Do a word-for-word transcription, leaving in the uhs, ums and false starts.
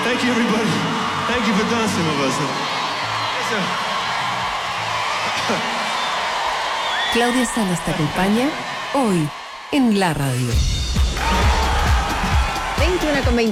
Thank you, everybody. Thank you for dancing with us. Claudia Salas te acompaña hoy en la radio. veintiuno con veinte.